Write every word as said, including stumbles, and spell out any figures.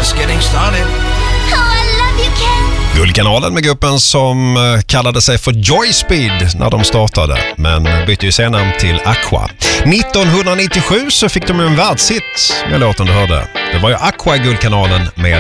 just getting started. Oh, I love you, Ken. Guldkanalen med gruppen som kallade sig för Joyspeed när de startade, men bytte ju sen namn till Aqua. nittonhundranittiosju så fick de en världshit med låten du hörde. Det var ju Aqua i Guldkanalen med